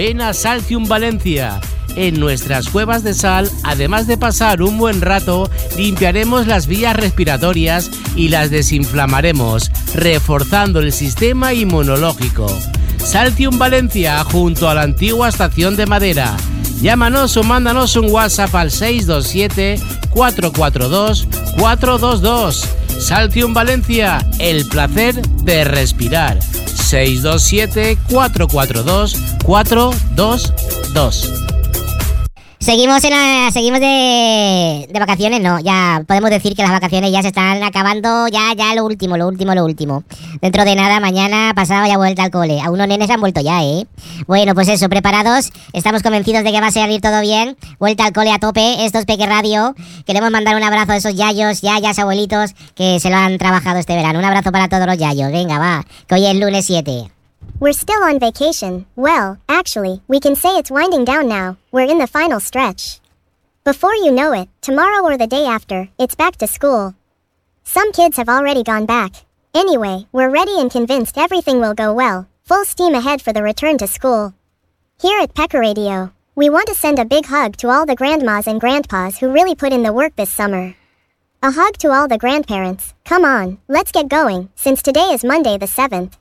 ven a Saltium Valencia. En nuestras cuevas de sal, además de pasar un buen rato, limpiaremos las vías respiratorias y las desinflamaremos, reforzando el sistema inmunológico. Saltium Valencia, junto a la antigua estación de Madera. Llámanos o mándanos un WhatsApp al 627-442-422. Saltium Valencia, el placer de respirar. 627-442-422. Seguimos de vacaciones, no, ya podemos decir que las vacaciones ya se están acabando, ya lo último. Dentro de nada, mañana, pasado, ya vuelta al cole. A unos nenes han vuelto ya, ¿eh? Bueno, pues eso, preparados, estamos convencidos de que va a salir todo bien. Vuelta al cole a tope, esto es Peque Radio. Queremos mandar un abrazo a esos yayos, yayas, abuelitos que se lo han trabajado este verano. Un abrazo para todos los yayos, venga, va, que hoy es lunes 7. We're still on vacation. Well, actually, we can say it's winding down now. We're in the final stretch. Before you know it, tomorrow or the day after, it's back to school. Some kids have already gone back. Anyway, we're ready and convinced everything will go well. Full steam ahead for the return to school. Here at Pekka Radio, we want to send a big hug to all the grandmas and grandpas who really put in the work this summer. A hug to all the grandparents. Come on, let's get going, since today is Monday the 7th.